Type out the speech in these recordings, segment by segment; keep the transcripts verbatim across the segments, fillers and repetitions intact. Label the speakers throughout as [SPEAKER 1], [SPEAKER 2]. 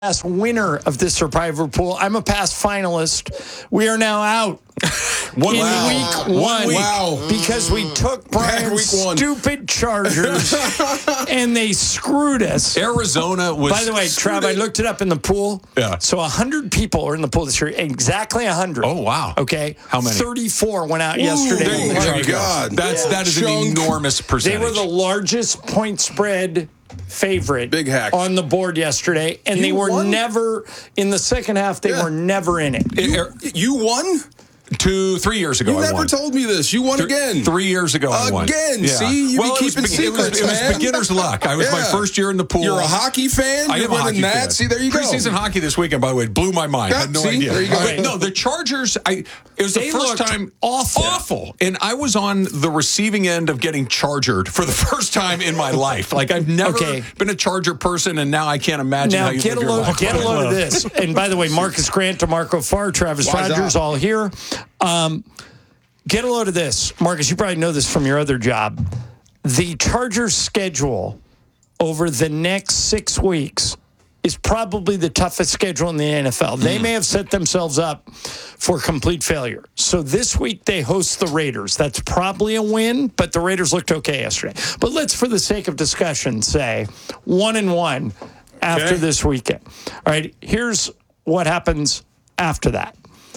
[SPEAKER 1] past winner of this Survivor pool. I'm a past finalist. We are now out
[SPEAKER 2] One
[SPEAKER 1] in
[SPEAKER 2] wow.
[SPEAKER 1] week one.
[SPEAKER 2] One week.
[SPEAKER 3] Wow.
[SPEAKER 1] Because we took Brian's stupid Chargers and they screwed us.
[SPEAKER 2] Arizona was...
[SPEAKER 1] By the way, Trav, I looked it up in the pool.
[SPEAKER 2] Yeah.
[SPEAKER 1] So one hundred people are in the pool this year. Exactly one hundred.
[SPEAKER 2] Oh, wow.
[SPEAKER 1] Okay.
[SPEAKER 2] How many?
[SPEAKER 1] thirty-four went out
[SPEAKER 3] Ooh,
[SPEAKER 1] yesterday.
[SPEAKER 2] There you,
[SPEAKER 3] Oh,
[SPEAKER 2] there
[SPEAKER 3] my
[SPEAKER 2] you go.
[SPEAKER 3] God.
[SPEAKER 2] That's, that is
[SPEAKER 3] Chunk.
[SPEAKER 2] an enormous
[SPEAKER 1] They
[SPEAKER 2] percentage.
[SPEAKER 1] were the largest point spread favorite
[SPEAKER 3] Big hack.
[SPEAKER 1] on the board yesterday, and
[SPEAKER 3] You
[SPEAKER 1] they were
[SPEAKER 3] won?
[SPEAKER 1] never in the second half. They
[SPEAKER 3] Yeah.
[SPEAKER 1] were never in it.
[SPEAKER 2] It- er,
[SPEAKER 3] You won?
[SPEAKER 2] two, three years ago,
[SPEAKER 3] You
[SPEAKER 2] I
[SPEAKER 3] never
[SPEAKER 2] won.
[SPEAKER 3] told me this. You won
[SPEAKER 2] Th-
[SPEAKER 3] again.
[SPEAKER 2] Three years ago, I won.
[SPEAKER 3] Again, see? You be
[SPEAKER 2] well,
[SPEAKER 3] keeping
[SPEAKER 2] it was, be- it was,
[SPEAKER 3] secrets,
[SPEAKER 2] it was
[SPEAKER 3] man.
[SPEAKER 2] beginner's luck. I was my
[SPEAKER 3] Yeah.
[SPEAKER 2] first year in the pool.
[SPEAKER 3] You're a hockey fan?
[SPEAKER 2] I
[SPEAKER 3] You're
[SPEAKER 2] am a
[SPEAKER 3] winning
[SPEAKER 2] hockey
[SPEAKER 3] that?
[SPEAKER 2] fan.
[SPEAKER 3] See, there you go.
[SPEAKER 2] Preseason hockey this weekend, by the way, blew my mind. I had no
[SPEAKER 3] see?
[SPEAKER 2] idea.
[SPEAKER 3] There you go.
[SPEAKER 2] But no, the Chargers, I it was
[SPEAKER 1] They
[SPEAKER 2] the first
[SPEAKER 1] looked
[SPEAKER 2] time
[SPEAKER 1] awful.
[SPEAKER 2] awful. And I was on the receiving end of getting chargered for the first time in my life. Like, I've never
[SPEAKER 1] Okay.
[SPEAKER 2] been a Charger person, and now I can't imagine
[SPEAKER 1] Now
[SPEAKER 2] how you
[SPEAKER 1] get a
[SPEAKER 2] live your
[SPEAKER 1] load,
[SPEAKER 2] life.
[SPEAKER 1] get a load of this. And by the way, Marcus Grant, DeMarco Farr, Travis
[SPEAKER 3] Why's
[SPEAKER 1] Rogers,
[SPEAKER 3] that?
[SPEAKER 1] all here. Um, get a load of this, Marcus. You probably know this from your other job. The Chargers' schedule over the next six weeks is probably the toughest schedule in the N F L. They may have set themselves up for complete failure. So this week they host the Raiders. That's probably a win, but the Raiders looked okay yesterday. But let's, for the sake of discussion, say one and one after
[SPEAKER 3] Okay.
[SPEAKER 1] this weekend. All right, here's what happens after that.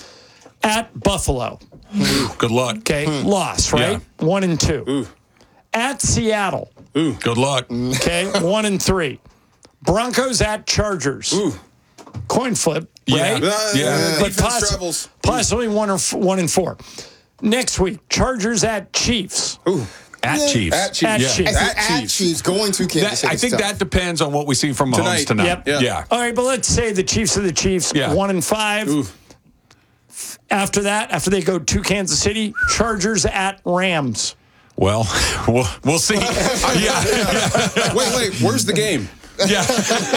[SPEAKER 1] At Buffalo,
[SPEAKER 2] Good luck.
[SPEAKER 1] okay, loss, right? One and two. At Seattle,
[SPEAKER 2] Good luck.
[SPEAKER 1] okay, one and three. Broncos at Chargers. Coin flip,
[SPEAKER 2] Yeah.
[SPEAKER 1] right?
[SPEAKER 3] Uh,
[SPEAKER 2] Yeah.
[SPEAKER 1] But
[SPEAKER 3] defense
[SPEAKER 1] possi-
[SPEAKER 3] travels.
[SPEAKER 1] possibly one or f- one and four. Next week, Chargers at Chiefs.
[SPEAKER 2] At Chiefs.
[SPEAKER 3] At Chiefs.
[SPEAKER 2] Yeah.
[SPEAKER 3] Yeah.
[SPEAKER 4] At,
[SPEAKER 3] At
[SPEAKER 4] at
[SPEAKER 3] Chiefs.
[SPEAKER 4] Chiefs. going to Kansas
[SPEAKER 2] That,
[SPEAKER 4] City.
[SPEAKER 2] I think that depends on what we see from Mahomes
[SPEAKER 3] Tonight.
[SPEAKER 2] tonight.
[SPEAKER 1] Yep.
[SPEAKER 3] Yeah.
[SPEAKER 2] Yeah.
[SPEAKER 1] All right, but let's say the Chiefs are the Chiefs,
[SPEAKER 2] Yeah.
[SPEAKER 1] one and five.
[SPEAKER 3] Ooh.
[SPEAKER 1] After that, after they go to Kansas City, Chargers at Rams.
[SPEAKER 2] Well, we'll, we'll see. yeah.
[SPEAKER 3] Wait, wait. Where's the game?
[SPEAKER 2] Yeah.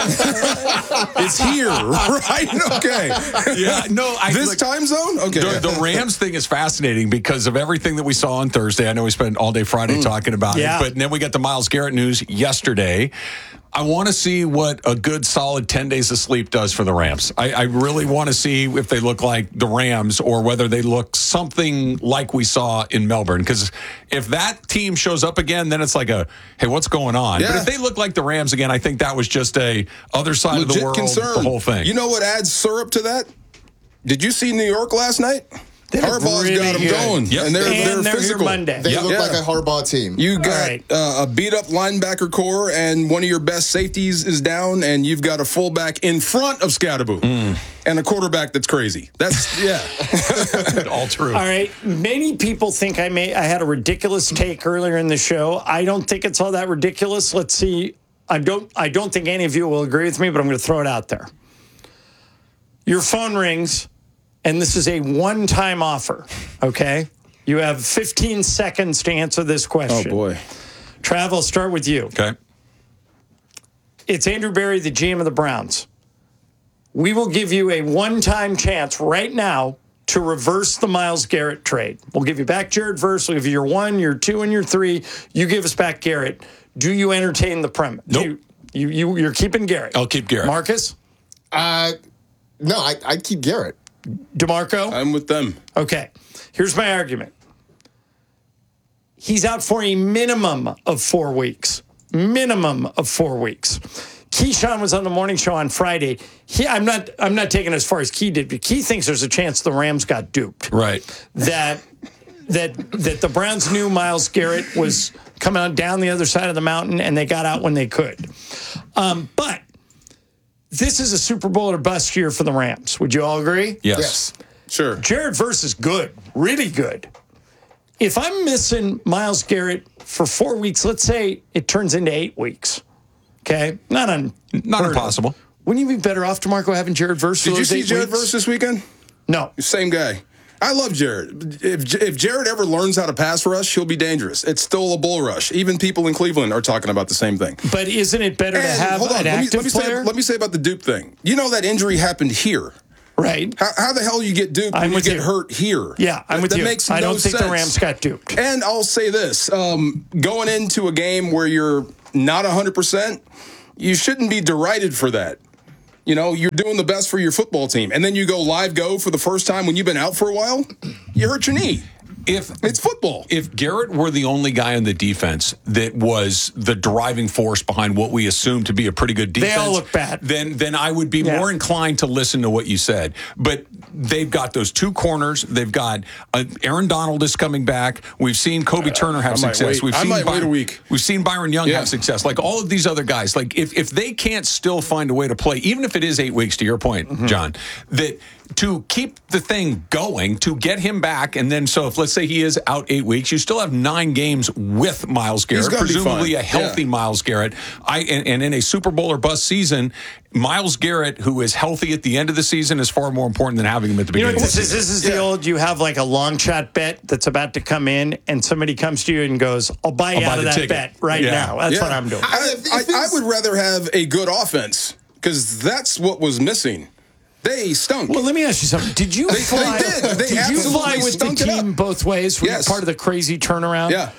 [SPEAKER 3] It's here, right? Okay.
[SPEAKER 2] Yeah. No, I
[SPEAKER 3] This
[SPEAKER 2] look,
[SPEAKER 3] time zone? Okay.
[SPEAKER 2] The, the Rams thing is fascinating because of everything that we saw on Thursday. I know we spent all day Friday talking about
[SPEAKER 1] Yeah.
[SPEAKER 2] it, but then we got the Myles Garrett news yesterday. I want to see what a good solid ten days of sleep does for the Rams. I, I really want to see if they look like the Rams or whether they look something like we saw in Melbourne. Because if that team shows up again, then it's like a, hey, what's going on?
[SPEAKER 3] Yeah.
[SPEAKER 2] But if they look like the Rams again, I think that was just a other side of the
[SPEAKER 3] Legit
[SPEAKER 2] world,
[SPEAKER 3] concern.
[SPEAKER 2] the whole thing.
[SPEAKER 3] You know what adds syrup to that? Did you see New York last night?
[SPEAKER 1] They look
[SPEAKER 3] Harbaugh's
[SPEAKER 1] really
[SPEAKER 3] got them
[SPEAKER 1] good.
[SPEAKER 3] going.
[SPEAKER 2] Yep.
[SPEAKER 3] And they're,
[SPEAKER 1] And
[SPEAKER 3] they're
[SPEAKER 1] there's
[SPEAKER 3] physical.
[SPEAKER 1] their Monday.
[SPEAKER 4] They
[SPEAKER 2] Yep.
[SPEAKER 4] look
[SPEAKER 3] Yeah.
[SPEAKER 4] like a Harbaugh team.
[SPEAKER 3] You got
[SPEAKER 1] right.
[SPEAKER 3] uh, a beat up linebacker core, and one of your best safeties is down, and you've got a fullback in front of Scatterbo, and a quarterback that's crazy. That's yeah.
[SPEAKER 2] all true.
[SPEAKER 1] All right. Many people think I may I had a ridiculous take earlier in the show. I don't think it's all that ridiculous. Let's see. I don't I don't think any of you will agree with me, but I'm going to throw it out there. Your phone rings, and this is a one-time offer, okay? You have fifteen seconds to answer this
[SPEAKER 3] Oh
[SPEAKER 1] question.
[SPEAKER 3] boy.
[SPEAKER 1] Trav, I'll start with you.
[SPEAKER 2] Okay.
[SPEAKER 1] It's Andrew Berry, the G M of the Browns. We will give you a one-time chance right now to reverse the Myles Garrett trade. We'll give you back Jared Verse. We'll give you your one, your two, and your three. You give us back Garrett. Do you entertain the premise?
[SPEAKER 2] Nope.
[SPEAKER 1] You, you, you, you're keeping Garrett.
[SPEAKER 2] I'll keep Garrett.
[SPEAKER 1] Marcus?
[SPEAKER 4] Uh, no, I, I'd keep Garrett.
[SPEAKER 1] DeMarco?
[SPEAKER 3] I'm with them.
[SPEAKER 1] Okay. Here's my argument. He's out for a minimum of four weeks. Minimum of four weeks. Keyshawn was on the morning show on Friday. He, I'm not. I'm not taking it as far as Key did, but Key thinks there's a chance the Rams got duped.
[SPEAKER 2] Right.
[SPEAKER 1] That that that the Browns knew Myles Garrett was coming on down the other side of the mountain, and they got out when they could. Um, but this is a Super Bowl or bust year for the Rams. Would you all agree?
[SPEAKER 2] Yes.
[SPEAKER 4] Yes.
[SPEAKER 3] Sure.
[SPEAKER 1] Jared Verse is good, really good. If I'm missing Myles Garrett for four weeks, let's say it turns into eight weeks, okay? Not un-
[SPEAKER 2] Not
[SPEAKER 1] heard of.
[SPEAKER 2] impossible.
[SPEAKER 1] Wouldn't you be better off, DeMarco, having Jared Verse for
[SPEAKER 3] Did you
[SPEAKER 1] those
[SPEAKER 3] see
[SPEAKER 1] eight
[SPEAKER 3] Jared
[SPEAKER 1] weeks?
[SPEAKER 3] Verse this weekend?
[SPEAKER 1] No.
[SPEAKER 3] Same guy. I love Jared. If if Jared ever learns how to pass rush, he'll be dangerous. It's still a bull rush. Even people in Cleveland are talking about the same thing.
[SPEAKER 1] But isn't it better to
[SPEAKER 3] And
[SPEAKER 1] have
[SPEAKER 3] hold on,
[SPEAKER 1] an
[SPEAKER 3] let me,
[SPEAKER 1] active
[SPEAKER 3] let me say
[SPEAKER 1] player?
[SPEAKER 3] let me say about the dupe thing. You know that injury happened here.
[SPEAKER 1] right.
[SPEAKER 3] How, how the hell you get duped
[SPEAKER 1] I'm
[SPEAKER 3] when you
[SPEAKER 1] with
[SPEAKER 3] get
[SPEAKER 1] you.
[SPEAKER 3] hurt here?
[SPEAKER 1] Yeah, I'm
[SPEAKER 3] that,
[SPEAKER 1] with
[SPEAKER 3] that
[SPEAKER 1] you.
[SPEAKER 3] Makes
[SPEAKER 1] I
[SPEAKER 3] no
[SPEAKER 1] don't think
[SPEAKER 3] sense.
[SPEAKER 1] the Rams got duped.
[SPEAKER 3] And I'll say this: um, going into a game where you're not one hundred percent, you shouldn't be derided for that. You know, you're doing the best for your football team. And then you go live go for the first time when you've been out for a while, you hurt your knee.
[SPEAKER 2] If
[SPEAKER 3] It's football.
[SPEAKER 2] If Garrett were the only guy on the defense that was the driving force behind what we assume to be a pretty good defense,
[SPEAKER 1] They all look bad.
[SPEAKER 2] Then, then I would be
[SPEAKER 1] Yeah.
[SPEAKER 2] more inclined to listen to what you said. But they've got those two corners. They've got uh, Aaron Donald is coming back. We've seen Kobe Turner have
[SPEAKER 3] I might
[SPEAKER 2] success.
[SPEAKER 3] wait.
[SPEAKER 2] We've
[SPEAKER 3] I
[SPEAKER 2] seen
[SPEAKER 3] might wait
[SPEAKER 2] Byron,
[SPEAKER 3] a week.
[SPEAKER 2] We've seen Byron Young
[SPEAKER 3] Yeah.
[SPEAKER 2] have success. Like all of these other guys. Like if if they can't still find a way to play, even if it is eight weeks, to your point,
[SPEAKER 3] Mm-hmm.
[SPEAKER 2] John, that to keep the thing going, to get him back, and then so if let's say he is out eight weeks, you still have nine games with Myles Garrett,
[SPEAKER 3] gonna be
[SPEAKER 2] presumably
[SPEAKER 3] fine.
[SPEAKER 2] a healthy
[SPEAKER 3] Yeah.
[SPEAKER 2] Myles Garrett. I and, and in a Super Bowl or bust season, Myles Garrett, who is healthy at the end of the season, is far more important than having him at the
[SPEAKER 1] You know
[SPEAKER 2] beginning
[SPEAKER 1] what
[SPEAKER 2] of the
[SPEAKER 1] this is?
[SPEAKER 2] season.
[SPEAKER 1] This is the
[SPEAKER 3] Yeah.
[SPEAKER 1] old, you have like a long shot bet that's about to come in, and somebody comes to you and goes, I'll buy you
[SPEAKER 2] I'll buy
[SPEAKER 1] out of
[SPEAKER 2] the
[SPEAKER 1] that
[SPEAKER 2] ticket.
[SPEAKER 1] bet right
[SPEAKER 2] Yeah.
[SPEAKER 1] now. That's
[SPEAKER 3] Yeah.
[SPEAKER 1] what I'm doing.
[SPEAKER 3] I,
[SPEAKER 4] If- if
[SPEAKER 3] I, I
[SPEAKER 4] it's-
[SPEAKER 3] would rather have a good offense because that's what was missing. They stunk.
[SPEAKER 1] Well, let me ask you something. Did you
[SPEAKER 3] They- they
[SPEAKER 1] fly?
[SPEAKER 3] did. They
[SPEAKER 1] you
[SPEAKER 3] absolutely
[SPEAKER 1] fly with the
[SPEAKER 3] stunk it
[SPEAKER 1] team
[SPEAKER 3] up.
[SPEAKER 1] both ways? Were you
[SPEAKER 3] Yes.
[SPEAKER 1] part of the crazy turnaround?
[SPEAKER 3] yeah.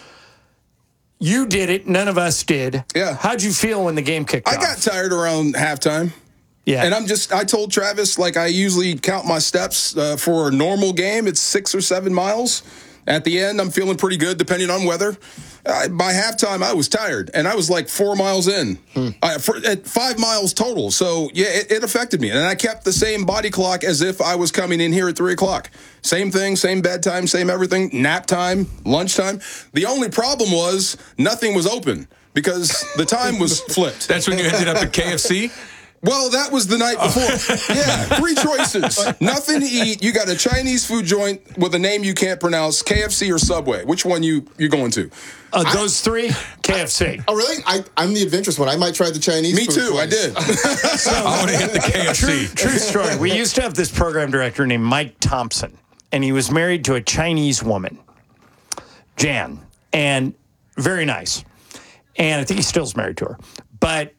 [SPEAKER 1] You did it. None of us did.
[SPEAKER 3] Yeah.
[SPEAKER 1] How'd you feel when the game kicked
[SPEAKER 3] I
[SPEAKER 1] off?
[SPEAKER 3] got tired around halftime.
[SPEAKER 1] yeah.
[SPEAKER 3] And I'm just, I told Travis, like I usually count my steps uh, for a normal game. It's six or seven miles. At the end, I'm feeling pretty good, depending on weather. Uh, by halftime, I was tired, and I was like four miles in,
[SPEAKER 1] Hmm.
[SPEAKER 3] uh, for, at five miles total. So, yeah, it, it affected me. And I kept the same body clock as if I was coming in here at three o'clock. Same thing, same bedtime, same everything, nap time, lunchtime. The only problem was nothing was open because the time was flipped.
[SPEAKER 2] That's when you ended up at K F C?
[SPEAKER 3] Well, that was the night before. Yeah, three choices. Nothing to eat. You got a Chinese food joint with a name you can't pronounce, K F C or Subway. Which one you you going to?
[SPEAKER 1] Uh, those three, K F C.
[SPEAKER 4] Oh, really? I, I'm the adventurous one. I might try the Chinese
[SPEAKER 3] Me
[SPEAKER 4] food
[SPEAKER 3] too. I
[SPEAKER 4] place.
[SPEAKER 3] did.
[SPEAKER 2] I would have hit the K F C.
[SPEAKER 1] True story. We used to have this program director named Mike Thompson, and he was married to a Chinese woman, Jan, and very nice. And I think he still is married to her. But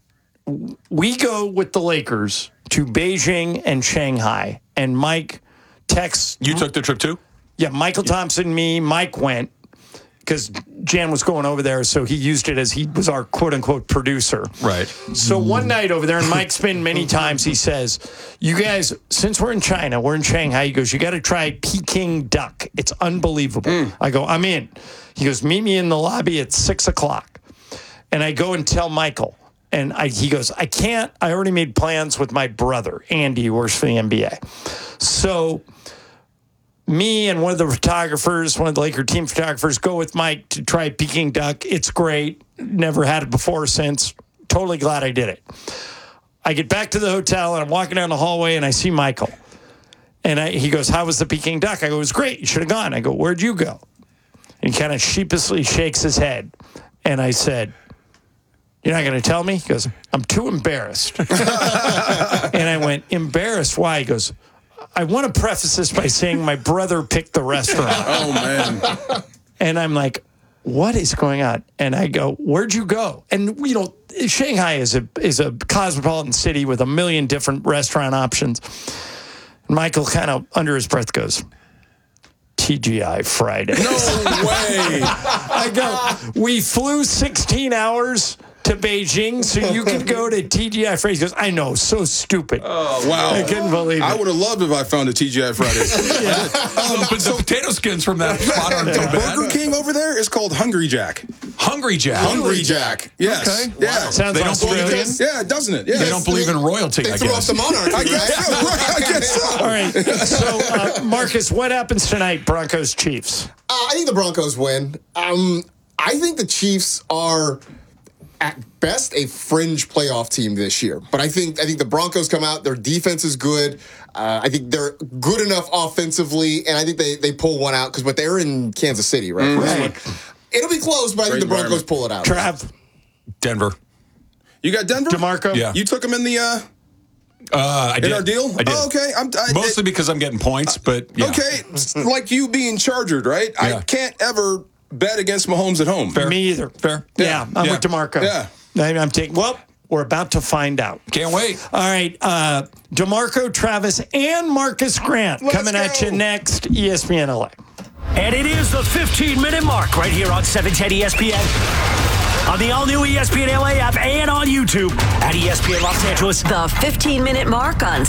[SPEAKER 1] we go with the Lakers to Beijing and Shanghai, and Mike texts.
[SPEAKER 2] You took the trip too?
[SPEAKER 1] Yeah, Michael Thompson, me, Mike went because Jan was going over there, so he used it as he was our quote unquote producer.
[SPEAKER 2] Right.
[SPEAKER 1] So one night over there, and Mike's been many times, he says, you guys, since we're in China, we're in Shanghai, he goes, you got to try Peking duck. It's unbelievable. I go, I'm in. He goes, meet me in the lobby at six o'clock. And I go and tell Michael. And I, he goes, I can't. I already made plans with my brother, Andy, who works for the N B A. So me and one of the photographers, one of the Laker team photographers, go with Mike to try Peking duck. It's great. Never had it before or since. Totally glad I did it. I get back to the hotel, and I'm walking down the hallway, and I see Michael. And I, he goes, how was the Peking duck? I go, it was great. You should have gone. I go, where'd you go? And he kind of sheepishly shakes his head. And I said, you're not going to tell me? He goes, I'm too embarrassed. And I went, embarrassed? Why? He goes, I want to preface this by saying my brother picked the restaurant.
[SPEAKER 3] Oh, man.
[SPEAKER 1] And I'm like, what is going on? And I go, where'd you go? And, you know, Shanghai is a is a cosmopolitan city with a million different restaurant options. And Michael kind of under his breath goes, T G I Friday.
[SPEAKER 3] No way.
[SPEAKER 1] I go, we flew sixteen hours to Beijing so you could go to T G I Fridays. He goes, I know, so stupid.
[SPEAKER 3] Oh, wow.
[SPEAKER 1] I couldn't believe it.
[SPEAKER 3] I would have loved if I found a T G I Fridays.
[SPEAKER 2] Um, but the potato skins from that spot aren't too bad.
[SPEAKER 3] Burger King over there is called Hungry Jack.
[SPEAKER 2] Hungry Jack.
[SPEAKER 3] Hungry Jack. Yes.
[SPEAKER 2] Okay.
[SPEAKER 3] Yeah.
[SPEAKER 1] Sounds
[SPEAKER 2] They don't
[SPEAKER 1] Australian.
[SPEAKER 2] believe it.
[SPEAKER 3] Yeah, doesn't it? Yeah.
[SPEAKER 2] They don't believe in royalty,
[SPEAKER 4] They
[SPEAKER 2] I
[SPEAKER 4] threw off
[SPEAKER 2] guess.
[SPEAKER 4] the monarchy,
[SPEAKER 3] I guess
[SPEAKER 4] right?
[SPEAKER 3] so. Right, I guess so.
[SPEAKER 1] All right. So, uh, Marcus, what happens tonight, Broncos Chiefs?
[SPEAKER 4] Uh, I think the Broncos win. Um, I think the Chiefs are at best a fringe playoff team this year, but I think I think the Broncos come out. Their defense is good. Uh, I think they're good enough offensively, and I think they they pull one out because but they're in Kansas City, right?
[SPEAKER 1] Right.
[SPEAKER 4] It'll be close, but I
[SPEAKER 3] Great
[SPEAKER 4] think the Broncos
[SPEAKER 3] environment.
[SPEAKER 4] pull it out.
[SPEAKER 1] Trav,
[SPEAKER 2] Denver.
[SPEAKER 3] You got Denver?
[SPEAKER 1] DeMarco?
[SPEAKER 2] Yeah.
[SPEAKER 3] You took him in the uh,
[SPEAKER 2] Uh, I
[SPEAKER 3] in
[SPEAKER 2] did.
[SPEAKER 3] our deal?
[SPEAKER 2] I did.
[SPEAKER 3] Oh, okay. I'm, I,
[SPEAKER 2] Mostly because I'm getting points, but yeah.
[SPEAKER 3] Okay, like you being chargered, right?
[SPEAKER 2] Yeah.
[SPEAKER 3] I can't ever bet against Mahomes at home.
[SPEAKER 2] Fair.
[SPEAKER 1] Me either.
[SPEAKER 2] Fair.
[SPEAKER 1] Yeah, I'm
[SPEAKER 2] Yeah.
[SPEAKER 1] with DeMarco.
[SPEAKER 3] Yeah.
[SPEAKER 1] I'm, I'm taking, well, we're about to find out.
[SPEAKER 2] Can't wait.
[SPEAKER 1] All right, uh, DeMarco, Travis, and Marcus Grant
[SPEAKER 3] Let's
[SPEAKER 1] coming at
[SPEAKER 3] go.
[SPEAKER 1] you next, E S P N L A.
[SPEAKER 5] And it is the fifteen-minute mark right here on seven ten E S P N. on the all-new E S P N L A app and on YouTube at E S P N Los Angeles.
[SPEAKER 6] The fifteen-minute mark on